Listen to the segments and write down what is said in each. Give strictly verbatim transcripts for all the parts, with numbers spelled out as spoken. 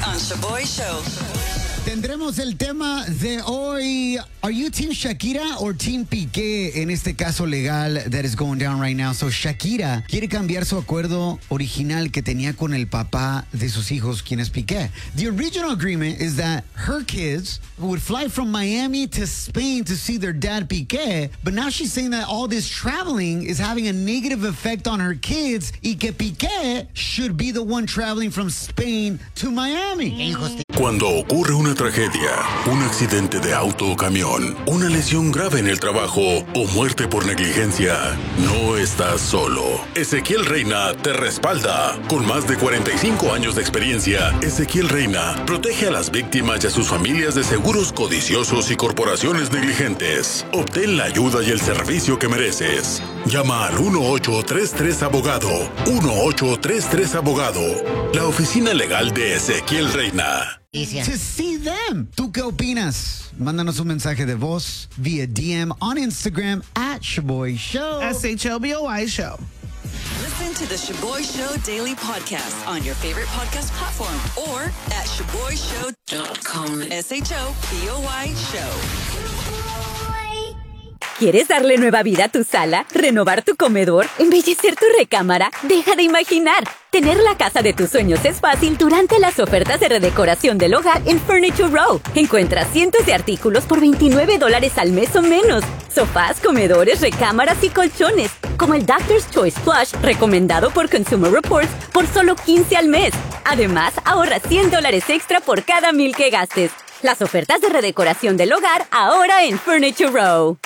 on Shaboy Show. Tendremos el tema de hoy. Are you Team Shakira or Team Piqué en este caso legal that is going down right now? So Shakira quiere cambiar su acuerdo original que tenía con el papá de sus hijos, quien es Piqué. The original agreement is that her kids would fly from Miami to Spain to see their dad Piqué, but now she's saying that all this traveling is having a negative effect on her kids y que Piqué should be the one traveling from Spain to Miami. Cuando ocurre una tragedia, un accidente de auto o camión, una lesión grave en el trabajo o muerte por negligencia, no estás solo. Ezequiel Reina te respalda. Con más de cuarenta y cinco años de experiencia, Ezequiel Reina protege a las víctimas y a sus familias de seguros codiciosos y corporaciones negligentes. Obtén la ayuda y el servicio que mereces. Llama al uno ocho tres tres abogado. uno ocho tres tres abogado. La oficina legal de Ezequiel Reina. To see them. ¿Tú qué opinas? Mándanos un mensaje de voz vía D M on Instagram at Shaboy Show. S H O B O Y Show. Listen to the Shaboy Show Daily Podcast on your favorite podcast platform or at shaboy show dot com. S H O B O Y Show. ¿Quieres darle nueva vida a tu sala? ¿Renovar tu comedor? ¿Embellecer tu recámara? Deja de imaginar. Tener la casa de tus sueños es fácil durante las ofertas de redecoración del hogar en Furniture Row. Encuentra cientos de artículos por veintinueve dólares al mes o menos. Sofás, comedores, recámaras y colchones, como el Doctor's Choice Plush, recomendado por Consumer Reports, por solo quince al mes. Además, ahorra cien dólares extra por cada mil que gastes. Las ofertas de redecoración del hogar ahora en Furniture Row.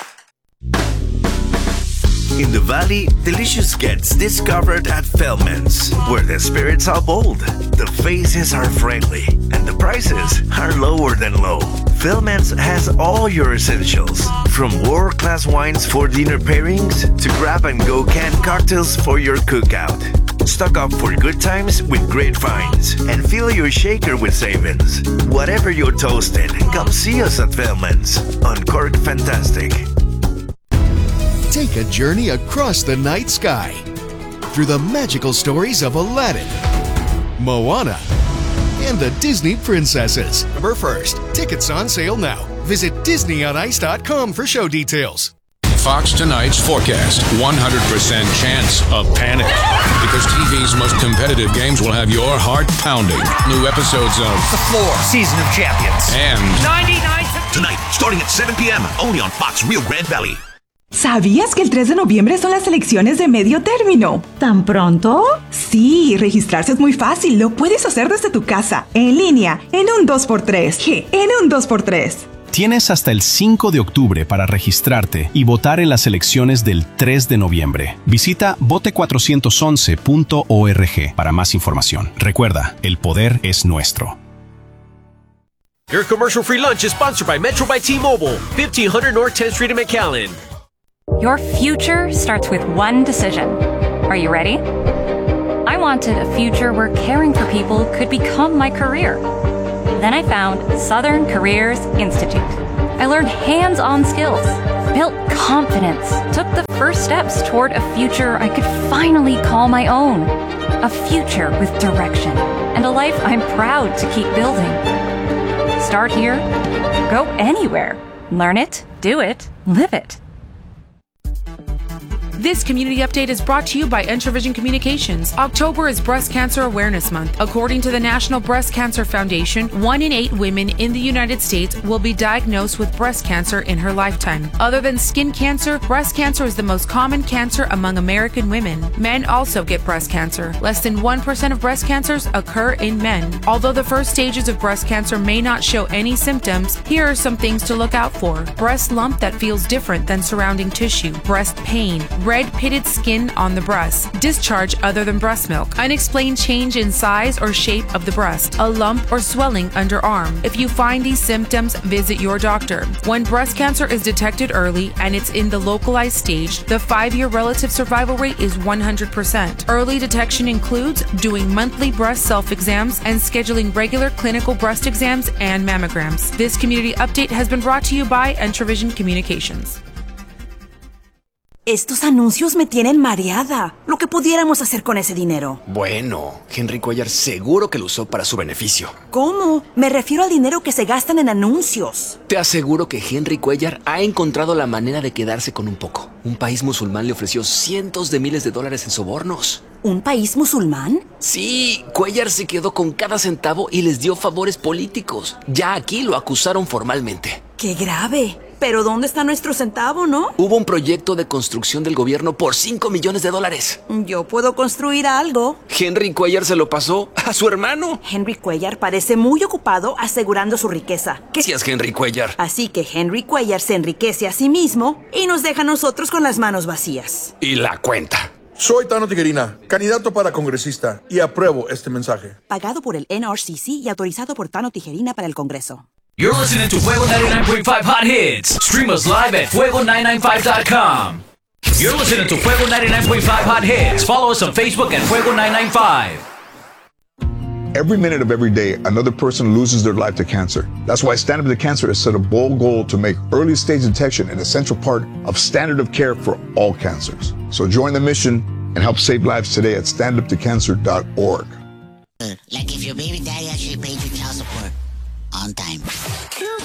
In the valley, delicious gets discovered at Feldman's, where the spirits are bold, the faces are friendly, and the prices are lower than low. Feldman's has all your essentials, from world-class wines for dinner pairings to grab-and-go canned cocktails for your cookout. Stock up for good times with great finds, and fill your shaker with savings. Whatever you're toasting, come see us at Feldman's. Uncork Fantastic. Take a journey across the night sky through the magical stories of Aladdin, Moana, and the Disney princesses. November first. Tickets on sale now. Visit disney on ice dot com for show details. Fox tonight's forecast. one hundred percent chance of panic. Because T V's most competitive games will have your heart pounding. New episodes of The Floor, Season of Champions. And ninety-nine Tonight, starting at seven p.m. only on Fox Rio Grande Valley. ¿Sabías que el tres de noviembre son las elecciones de medio término? ¿Tan pronto? Sí, registrarse es muy fácil. Lo puedes hacer desde tu casa, en línea, en un dos por tres. Sí, en un dos por tres. Tienes hasta el cinco de octubre para registrarte y votar en las elecciones del tres de noviembre. Visita vote cuatrocientos once punto org para más información. Recuerda, el poder es nuestro. Your commercial-free lunch is sponsored by Metro by T-Mobile, fifteen hundred North tenth Street in McAllen. Your future starts with one decision. Are you ready? I wanted a future where caring for people could become my career. Then I found Southern Careers Institute. I learned hands-on skills, built confidence, took the first steps toward a future I could finally call my own. A future with direction and a life I'm proud to keep building. Start here, go anywhere. Learn it, do it, live it. This community update is brought to you by Entravision Communications. October is Breast Cancer Awareness Month. According to the National Breast Cancer Foundation, one in eight women in the United States will be diagnosed with breast cancer in her lifetime. Other than skin cancer, breast cancer is the most common cancer among American women. Men also get breast cancer. Less than one percent of breast cancers occur in men. Although the first stages of breast cancer may not show any symptoms, here are some things to look out for. Breast lump that feels different than surrounding tissue. Breast pain. Red pitted skin on the breast, discharge other than breast milk, unexplained change in size or shape of the breast, a lump or swelling underarm. If you find these symptoms, visit your doctor. When breast cancer is detected early and it's in the localized stage, the five-year relative survival rate is one hundred percent. Early detection includes doing monthly breast self-exams and scheduling regular clinical breast exams and mammograms. This community update has been brought to you by Entravision Communications. Estos anuncios me tienen mareada. Lo que pudiéramos hacer con ese dinero. Bueno, Henry Cuellar seguro que lo usó para su beneficio. ¿Cómo? Me refiero al dinero que se gastan en anuncios. Te aseguro que Henry Cuellar ha encontrado la manera de quedarse con un poco. Un país musulmán le ofreció cientos de miles de dólares en sobornos. ¿Un país musulmán? Sí, Cuellar se quedó con cada centavo y les dio favores políticos. Ya aquí lo acusaron formalmente. ¡Qué grave! Pero ¿dónde está nuestro centavo, no? Hubo un proyecto de construcción del gobierno por cinco millones de dólares. Yo puedo construir algo. Henry Cuellar se lo pasó a su hermano. Henry Cuellar parece muy ocupado asegurando su riqueza. Gracias, Henry Cuellar. Así que Henry Cuellar se enriquece a sí mismo y nos deja a nosotros con las manos vacías. Y la cuenta. Soy Tano Tijerina, candidato para congresista, y apruebo este mensaje. Pagado por el N R C C y autorizado por Tano Tijerina para el Congreso. You're listening to Fuego ninety-nine point five Hot Hits. Stream us live at fuego nine nine five dot com. You're listening to Fuego ninety-nine point five Hot Hits. Follow us on Facebook at Fuego nine nine five. Every minute of every day, another person loses their life to cancer. That's why Stand Up to Cancer has set a bold goal to make early stage detection an essential part of standard of care for all cancers. So join the mission and help save lives today at stand up to cancer dot org. Like if your baby daddy actually paid your child support on time.